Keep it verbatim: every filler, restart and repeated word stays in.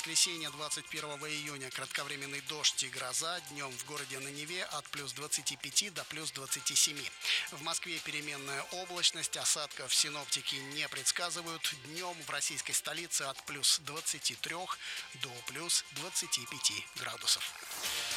воскресенье, двадцать первого июня, кратковременный дождь и гроза. Днем в городе на Неве от плюс двадцати пяти до плюс двадцати семи. В Москве переменная облачность, осадков синоптики не предсказывают. Днем в российской столице от плюс двадцати трёх до плюс двадцати пяти градусов.